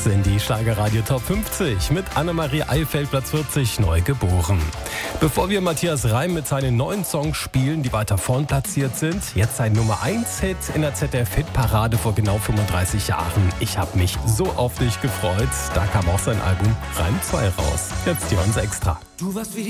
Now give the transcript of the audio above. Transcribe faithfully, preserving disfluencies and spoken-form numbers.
sind die Schlagerradio Top fünfzig mit Annemarie Eifeld, Platz vierzig, neu geboren. Bevor wir Matthias Reim mit seinen neuen Songs spielen, die weiter vorn platziert sind, jetzt sein Nummer eins Hit in der Z D F-Hitparade vor genau fünfunddreißig Jahren. Ich habe mich so auf dich gefreut. Da kam auch sein Album Reim zwei raus. Jetzt hier uns extra. Du warst wie